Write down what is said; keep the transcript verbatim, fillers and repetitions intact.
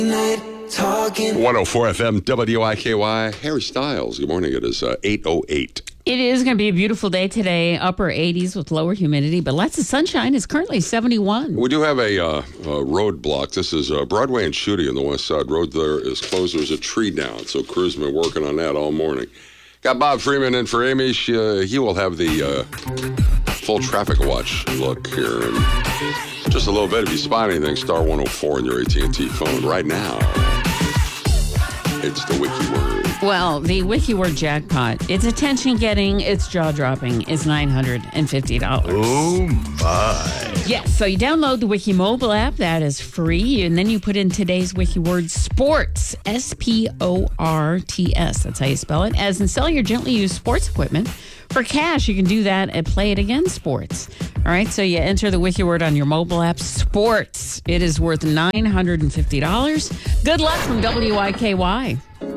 one oh four F M W I K Y. Harry Styles. Good morning. It is uh, eight oh eight. It is going to be a beautiful day today, upper eighties with lower humidity, but lots of sunshine. It's currently seventy-one. We do have a, uh, a roadblock. This is uh, Broadway and Shooty on the west side. Road there is closed. There's a tree down, so crew's been working on that all morning. Got Bob Freeman in for Amy. She, uh, he will have the uh, full traffic watch look here in just a little bit. If you spot anything, star one oh four on your A T and T phone. Right now, it's the wiki word. Well, the WikiWord jackpot, it's attention-getting, it's jaw-dropping, it's nine hundred fifty dollars. Oh, my. Yes, so you download the Wiki mobile app. That is free. And then you put in today's wiki word, sports, S P O R T S. That's how you spell it. As in sell your gently used sports equipment. For cash, you can do that at Play It Again Sports. All right, so you enter the wiki word on your mobile app, sports. It is worth nine hundred fifty dollars. Good luck from W I K Y.